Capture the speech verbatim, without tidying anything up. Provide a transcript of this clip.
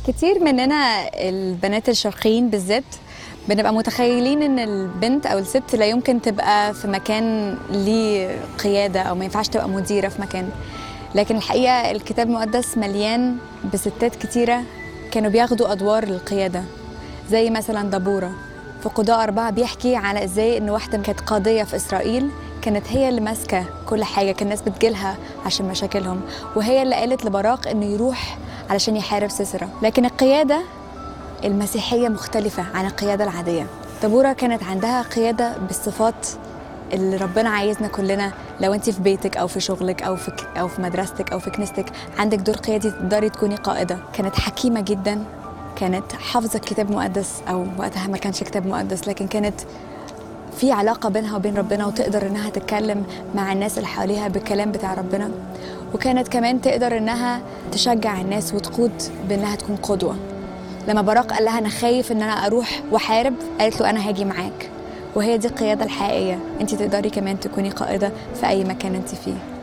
كتير مننا البنات الشرقيين بالذات بنبقى متخيلين ان البنت او الست لا يمكن تبقى في مكان ليه قيادة او ما ينفعش تبقى مديرة في مكان. لكن الحقيقة الكتاب المقدس مليان بستات كتيرة كانوا بياخدوا ادوار القيادة، زي مثلا دبورة في قضاء أربعة بيحكي على ازاي ان واحدة كانت قاضية في اسرائيل كانت هي اللي ماسكة كل حاجة، كان الناس بتجيلها عشان مشاكلهم، وهي اللي قالت لبراق انه يروح علشان يحارب سيسرا. لكن القيادة المسيحية مختلفة عن القيادة العادية. دبورة كانت عندها قيادة بالصفات اللي ربنا عايزنا كلنا، لو انت في بيتك او في شغلك او في او في مدرستك او في كنيستك عندك دور قيادي تقدري تكوني قائدة. كانت حكيمة جدا، كانت حافظة كتاب مقدس، او وقتها ما كانش كتاب مقدس لكن كانت في علاقة بينها وبين ربنا وتقدر انها تتكلم مع الناس اللي حواليها بالكلام بتاع ربنا. وكانت كمان تقدر انها تشجع الناس وتقود بانها تكون قدوة. لما براق قال لها انا خايف ان انا اروح واحارب، قالت له انا هاجي معاك. وهي دي القيادة الحقيقية، انت تقدري كمان تكوني قائدة في اي مكان انت فيه.